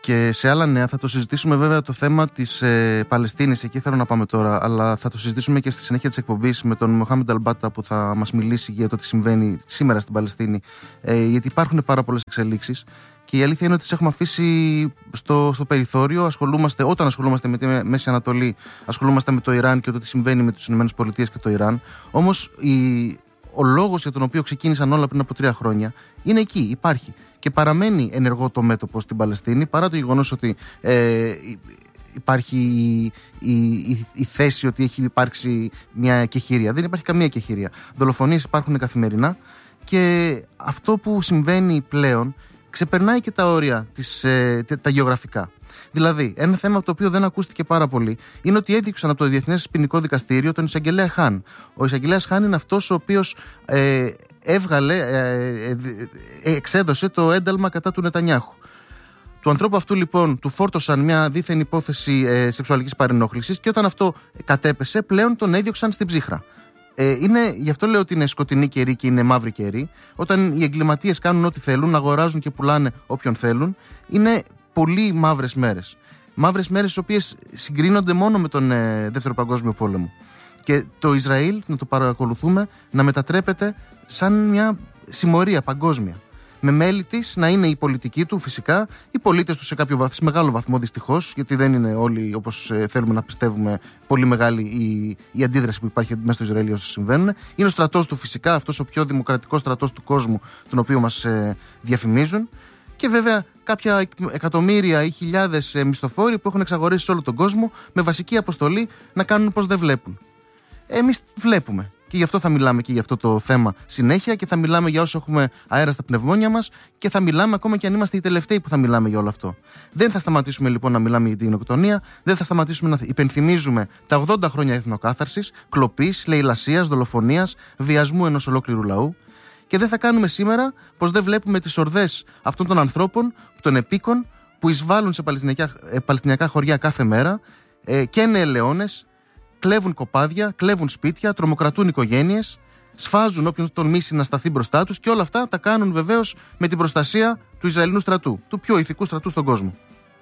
Και σε άλλα νέα θα το συζητήσουμε βέβαια το θέμα της Παλαιστίνης, εκεί θέλω να πάμε τώρα, αλλά θα το συζητήσουμε και στη συνέχεια της εκπομπής με τον Μοχάμεντ Αλμπάτα που θα μας μιλήσει για το τι συμβαίνει σήμερα στην Παλαιστίνη, γιατί υπάρχουν πάρα πολλές εξελίξεις και η αλήθεια είναι ότι τις έχουμε αφήσει στο περιθώριο. Όταν ασχολούμαστε με τη Μέση Ανατολή, ασχολούμαστε με το Ιράν και το τι συμβαίνει με τις ΗΠΑ και το Ιράν. Όμως ο λόγος για τον οποίο ξεκίνησαν όλα πριν από 3 χρόνια είναι εκεί, υπάρχει. Και παραμένει ενεργό το μέτωπο στην Παλαιστίνη, παρά το γεγονός ότι υπάρχει η θέση ότι έχει υπάρξει μια εκεχηρία. Δεν υπάρχει καμία εκεχηρία. Δολοφονίες υπάρχουν καθημερινά και αυτό που συμβαίνει πλέον ξεπερνάει και τα όρια τα γεωγραφικά. Δηλαδή, ένα θέμα το οποίο δεν ακούστηκε πάρα πολύ είναι ότι έδειξαν από το Διεθνές Ποινικό Δικαστήριο τον εισαγγελέα Χάν. Ο εισαγγελέας Χάν είναι αυτός ο οποίος εξέδωσε το ένταλμα κατά του Νετανιάχου. Του ανθρώπου αυτού λοιπόν του φόρτωσαν μια δίθεν υπόθεση σεξουαλικής παρενόχλησης και όταν αυτό κατέπεσε πλέον τον έδιωξαν στην ψύχρα. Γι' αυτό λέω ότι είναι σκοτεινή καιρή και είναι μαύρη καιρή. Όταν οι εγκληματίες κάνουν ό,τι θέλουν, αγοράζουν και πουλάνε όποιον θέλουν, είναι πολύ μαύρες μέρες. Μαύρες μέρες τις οποίες συγκρίνονται μόνο με τον Δεύτερο Παγκόσμιο Πόλεμο. Και το Ισραήλ, να το παρακολουθούμε, να μετατρέπεται σαν μια συμμορία παγκόσμια. Με μέλη της να είναι η πολιτική του, φυσικά, οι πολίτες του σε μεγάλο βαθμό δυστυχώς, γιατί δεν είναι όλοι όπως θέλουμε να πιστεύουμε πολύ μεγάλη η αντίδραση που υπάρχει μέσα στο Ισραήλ όσο συμβαίνουν. Είναι ο στρατός του, φυσικά, αυτός ο πιο δημοκρατικός στρατός του κόσμου, τον οποίο μας διαφημίζουν. Και βέβαια κάποια εκατομμύρια ή χιλιάδες μισθοφόροι που έχουν εξαγορήσει σε όλο τον κόσμο με βασική αποστολή να κάνουν πως δεν βλέπουν. Εμείς βλέπουμε. Και γι' αυτό θα μιλάμε και για αυτό το θέμα συνέχεια και θα μιλάμε για όσο έχουμε αέρα στα πνευμόνια μας και θα μιλάμε ακόμα και αν είμαστε οι τελευταίοι που θα μιλάμε για όλο αυτό. Δεν θα σταματήσουμε λοιπόν να μιλάμε για την γενοκτονία, δεν θα σταματήσουμε να υπενθυμίζουμε τα 80 χρόνια εθνοκάθαρσης, κλοπής, λαιλασίας, δολοφονίας, βιασμού ενός ολόκληρου λαού. Και δεν θα κάνουμε σήμερα πως δεν βλέπουμε τις ορδές αυτών των ανθρώπων, των επίκων που εισβάλλουν σε παλαιστινιακά χωριά κάθε μέρα, καίνε ελαιώνες, κλέβουν κοπάδια, κλέβουν σπίτια, τρομοκρατούν οικογένειες, σφάζουν όποιον τολμήσει να σταθεί μπροστά τους και όλα αυτά τα κάνουν βεβαίως με την προστασία του Ισραηλινού στρατού, του πιο ηθικού στρατού στον κόσμο.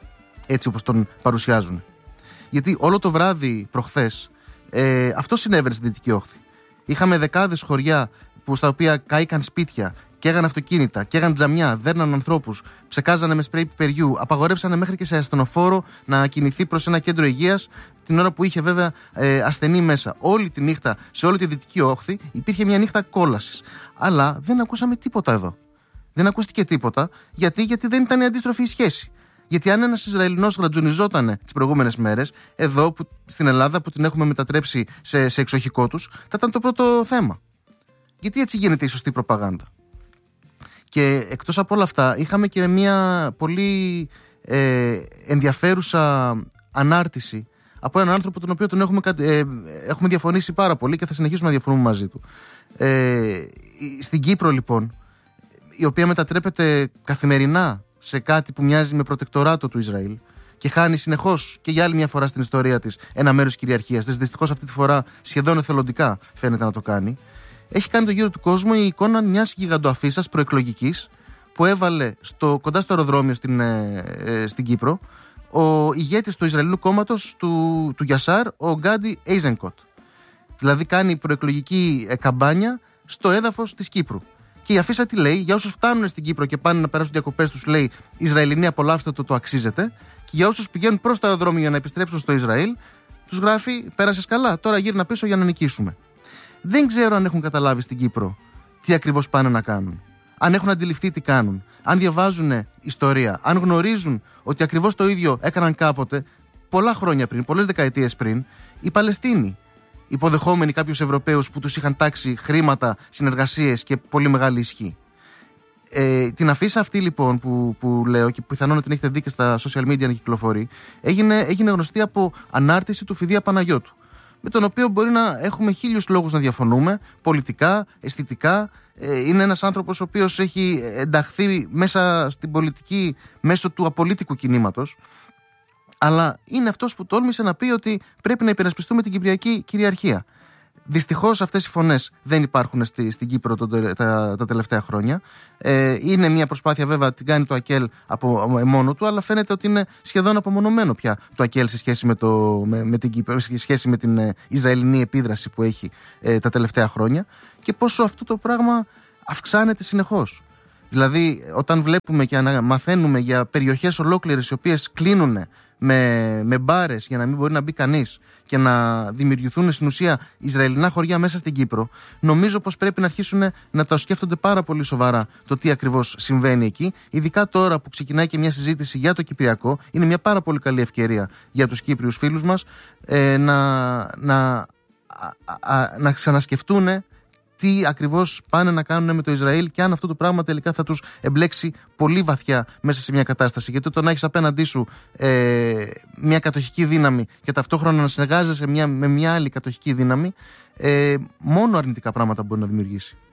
Έτσι όπως τον παρουσιάζουν. Γιατί όλο το βράδυ προχθές αυτό συνέβαινε στη Δυτική Όχθη. Είχαμε δεκάδες χωριά στα οποία κάηκαν σπίτια, καίγαν αυτοκίνητα, καίγαν τζαμιά, δέρναν ανθρώπους, ψεκάζανε με σπρέι πιπεριού, απαγορέψανε μέχρι και σε ασθενοφόρο να κινηθεί προς ένα κέντρο υγείας την ώρα που είχε βέβαια ασθενή μέσα. Όλη τη νύχτα, σε όλη τη Δυτική Όχθη, υπήρχε μια νύχτα κόλασης. Αλλά δεν ακούσαμε τίποτα εδώ. Δεν ακούστηκε τίποτα. Γιατί δεν ήταν η αντίστροφη η σχέση. Γιατί αν ένας Ισραηλινός ρατζουνιζότανε τις προηγούμενες μέρες, εδώ στην Ελλάδα που την έχουμε μετατρέψει σε εξοχικό τους, θα ήταν το πρώτο θέμα. Γιατί έτσι γίνεται η σωστή προπαγάνδα. Και εκτός από όλα αυτά, είχαμε και μια πολύ ενδιαφέρουσα ανάρτηση από έναν άνθρωπο τον οποίο τον έχουμε διαφωνήσει πάρα πολύ και θα συνεχίσουμε να διαφωνούμε μαζί του. Στην Κύπρο λοιπόν, η οποία μετατρέπεται καθημερινά σε κάτι που μοιάζει με προτεκτοράτο του Ισραήλ και χάνει συνεχώς και για άλλη μια φορά στην ιστορία της ένα μέρος κυριαρχίας της, δυστυχώς αυτή τη φορά σχεδόν εθελοντικά φαίνεται να το κάνει. Έχει κάνει το γύρο του κόσμου η εικόνα μιας γιγαντοαφίσας προεκλογικής που έβαλε κοντά στο αεροδρόμιο στην Κύπρο ο ηγέτης του Ισραηλινού κόμματος του Γιασάρ, ο Γκάντι Έιζενκοτ. Δηλαδή κάνει προεκλογική καμπάνια στο έδαφος της Κύπρου. Και η αφίσα τι λέει, για όσους φτάνουν στην Κύπρο και πάνε να περάσουν διακοπές τους, λέει Ισραηλινοί απολαύστε το αξίζετε. Και για όσους πηγαίνουν προς το αεροδρόμιο για να επιστρέψουν στο Ισραήλ, τους γράφει πέρασες καλά, τώρα γύρνα πίσω για να νικήσουμε. Δεν ξέρω αν έχουν καταλάβει στην Κύπρο τι ακριβώς πάνε να κάνουν. Αν έχουν αντιληφθεί τι κάνουν. Αν διαβάζουν ιστορία. Αν γνωρίζουν ότι ακριβώς το ίδιο έκαναν κάποτε, πολλά χρόνια πριν, πολλές δεκαετίες πριν, οι Παλαιστίνοι. Υποδεχόμενοι κάποιους Ευρωπαίους που τους είχαν τάξει χρήματα, συνεργασίες και πολύ μεγάλη ισχύ. Την αφίσα αυτή λοιπόν που λέω και πιθανόν να την έχετε δει και στα social media να κυκλοφορεί, έγινε γνωστή από ανάρτηση του Φιδία Παναγιώτου. Με τον οποίο μπορεί να έχουμε 1000 λόγους να διαφωνούμε, πολιτικά, αισθητικά. Είναι ένας άνθρωπος ο οποίος έχει ενταχθεί μέσα στην πολιτική μέσω του απολίτικου κινήματος. Αλλά είναι αυτός που τόλμησε να πει ότι πρέπει να υπερασπιστούμε την κυπριακή κυριαρχία. Δυστυχώς αυτές οι φωνές δεν υπάρχουν στην Κύπρο τα τελευταία χρόνια. Είναι μια προσπάθεια, βέβαια, την κάνει το ΑΚΕΛ από μόνο του, αλλά φαίνεται ότι είναι σχεδόν απομονωμένο πια το ΑΚΕΛ σε σχέση με την Κύπρο, σε σχέση με την Ισραηλινή επίδραση που έχει τα τελευταία χρόνια, και πόσο αυτό το πράγμα αυξάνεται συνεχώς. Δηλαδή, όταν βλέπουμε και μαθαίνουμε για περιοχές ολόκληρες οι οποίες κλείνουν με μπάρες για να μην μπορεί να μπει κανείς και να δημιουργηθούν στην ουσία Ισραηλινά χωριά μέσα στην Κύπρο, νομίζω πως πρέπει να αρχίσουν να το σκέφτονται πάρα πολύ σοβαρά το τι ακριβώς συμβαίνει εκεί. Ειδικά τώρα που ξεκινάει και μια συζήτηση για το Κυπριακό, είναι μια πάρα πολύ καλή ευκαιρία για τους Κύπριους φίλους μας να ξανασκεφτούν τι ακριβώς πάνε να κάνουν με το Ισραήλ και αν αυτό το πράγμα τελικά θα τους εμπλέξει πολύ βαθιά μέσα σε μια κατάσταση. Γιατί όταν έχεις απέναντί σου μια κατοχική δύναμη και ταυτόχρονα να συνεργάζεσαι με μια άλλη κατοχική δύναμη, μόνο αρνητικά πράγματα μπορεί να δημιουργήσει.